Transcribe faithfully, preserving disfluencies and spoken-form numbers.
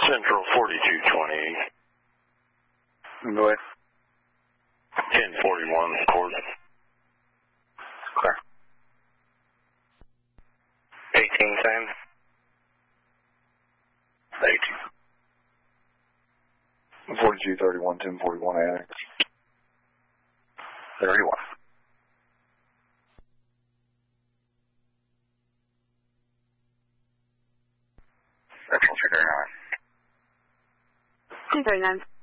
Central forty-two twenty-eight. Go ahead. ten forty-one, court. Clear. eighteen ten. eighteen. forty-two thirty-one, ten forty-one, annex. thirty-one. Central two thirty-nine. two thirty-nine.